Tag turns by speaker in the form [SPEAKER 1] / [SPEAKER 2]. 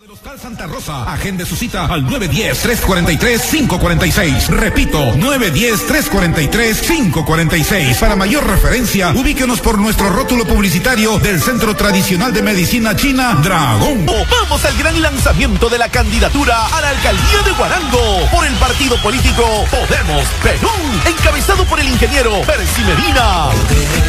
[SPEAKER 1] Hostal Santa Rosa. Agende su cita al 910-343-546. Repito, 910-343-546. Para mayor referencia, ubíquenos por nuestro rótulo publicitario del Centro Tradicional de Medicina China Dragón.
[SPEAKER 2] Vamos al gran lanzamiento de la candidatura a la alcaldía de Huarango por el partido político Podemos Perú, encabezado por el ingeniero Percy Medina.